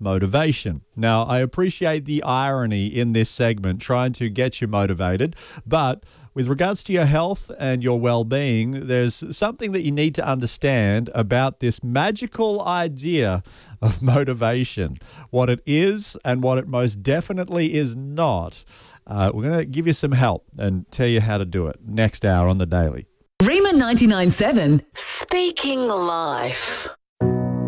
motivation. Now, I appreciate the irony in this segment, trying to get you motivated, but with regards to your health and your well-being, there's something that you need to understand about this magical idea of motivation, what it is and what it most definitely is not. We're going to give you some help and tell you how to do it next hour on The Daily. Rima 99.7, Speaking Life.